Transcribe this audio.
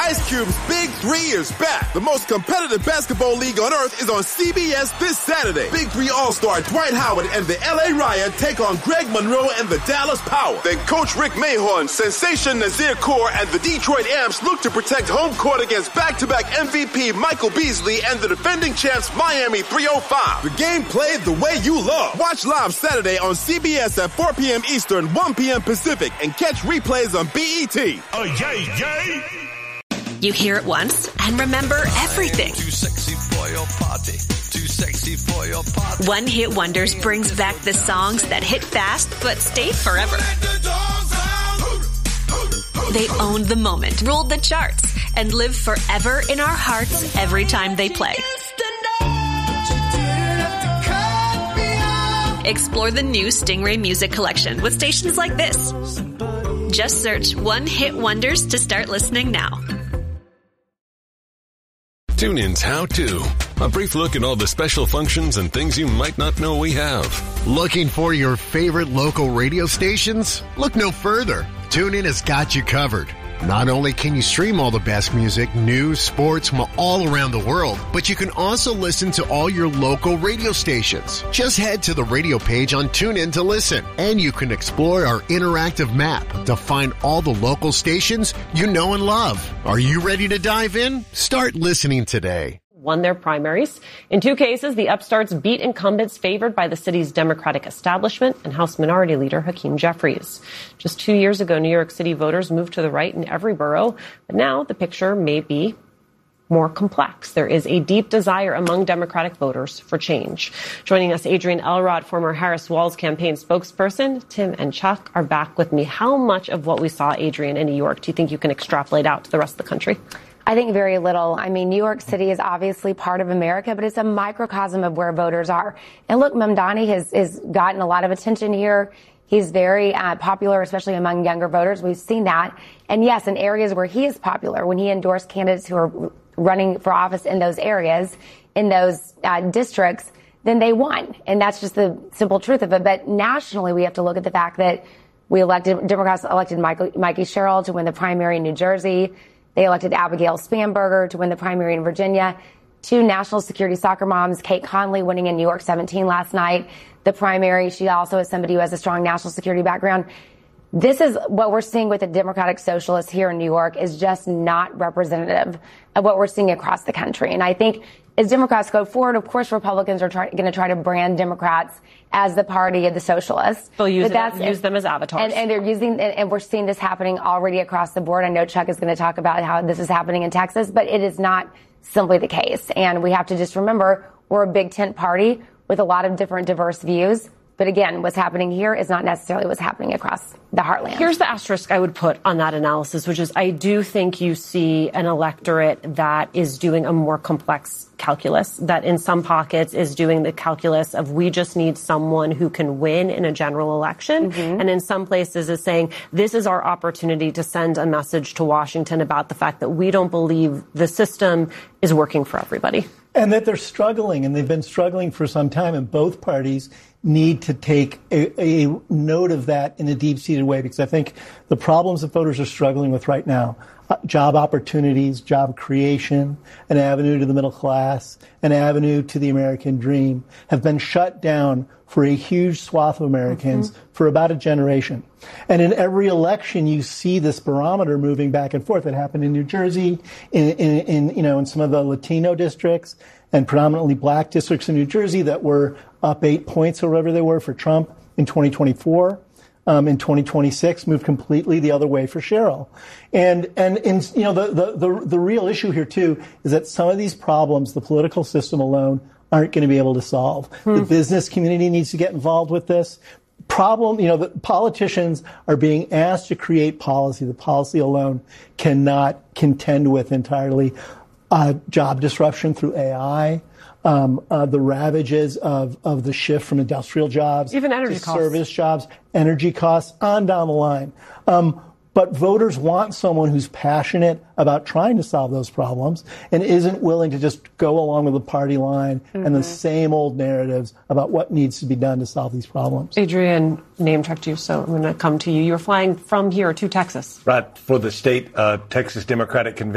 Ice Cube's Big 3 is back. The most competitive basketball league on earth is on CBS this Saturday. Big 3 All-Star Dwight Howard and the LA Riot take on Greg Monroe and the Dallas Power. Then Coach Rick Mahorn, Sensation Nazir Kaur, and the Detroit Amps look to protect home court against back-to-back MVP Michael Beasley and the defending champs Miami 305. The game played the way you love. Watch live Saturday on CBS at 4 p.m. Eastern, 1 p.m. Pacific, and catch replays on BET. Oh, yay, yay! You hear it once and remember everything. Too sexy for your party. Too sexy for your party. One Hit Wonders brings back the songs that hit fast but stayed forever. They owned the moment, ruled the charts, and live forever in our hearts every time they play. Explore the new Stingray Music Collection with stations like this. Just search One Hit Wonders to start listening now. TuneIn's How To. A brief look at all the special functions and things you might not know we have. Looking for your favorite local radio stations? Look no further. TuneIn has got you covered. Not only can you stream all the best music, news, sports from all around the world, but you can also listen to all your local radio stations. Just head to the radio page on TuneIn to listen, and you can explore our interactive map to find all the local stations you know and love. Are you ready to dive in? Start listening today. Won their primaries. In 2 cases, the upstarts beat incumbents favored by the city's Democratic establishment and House Minority Leader Hakeem Jeffries. Just 2 years ago, New York City voters moved to the right in every borough, but now the picture may be more complex. There is a deep desire among Democratic voters for change. Joining us, Adrienne Elrod, former Harris-Walz campaign spokesperson. Tim and Chuck are back with me. How much of what we saw, Adrienne, in New York do you think you can extrapolate out to the rest of the country? I think very little. I mean, New York City is obviously part of America, but it's a microcosm of where voters are. And look, Mamdani has gotten a lot of attention here. He's very popular, especially among younger voters. We've seen that. And yes, in areas where he is popular, when he endorsed candidates who are running for office in those areas, in those districts, then they won. And that's just the simple truth of it. But nationally, we have to look at the fact that Democrats elected Mikey Sherrill to win the primary in New Jersey. They elected Abigail Spanberger to win the primary in Virginia. 2 national security soccer moms, Kate Conley winning in New York 17 last night, the primary. She also is somebody who has a strong national security background. This is what we're seeing with the Democratic Socialists here in New York is just not representative of what we're seeing across the country. And I think as Democrats go forward, of course, Republicans are going to try to brand Democrats as the party of the socialists. They'll use them as avatars. And they're and we're seeing this happening already across the board. I know Chuck is going to talk about how this is happening in Texas, but it is not simply the case. And we have to just remember we're a big tent party with a lot of different diverse views. But again, what's happening here is not necessarily what's happening across the heartland. Here's the asterisk I would put on that analysis, which is I do think you see an electorate that is doing a more complex calculus, that in some pockets is doing the calculus of we just need someone who can win in a general election. Mm-hmm. And in some places is saying this is our opportunity to send a message to Washington about the fact that we don't believe the system is working for everybody. And that they're struggling, and they've been struggling for some time, and both parties need to take a note of that in a deep-seated way, because I think the problems that voters are struggling with right now, job opportunities, job creation, an avenue to the middle class, an avenue to the American dream, have been shut down for a huge swath of Americans for about a generation. And in every election, you see this barometer moving back and forth. It happened in New Jersey, in some of the Latino districts and predominantly black districts in New Jersey that were up 8 points or whatever they were for Trump in 2024. In 2026, moved completely the other way for Sherrill. And the real issue here too is that some of these problems, the political system alone aren't going to be able to solve. The business community needs to get involved with this. The politicians are being asked to create policy. The policy alone cannot contend with entirely job disruption through AI, the ravages of the shift from industrial jobs even energy to costs. Service jobs, energy costs, on down the line. But voters want someone who's passionate about trying to solve those problems and isn't willing to just go along with the party line and the same old narratives about what needs to be done to solve these problems. Adrienne name-checked you, so I'm going to come to you. You're flying from here to Texas. Right, for the state Texas Democratic Convention.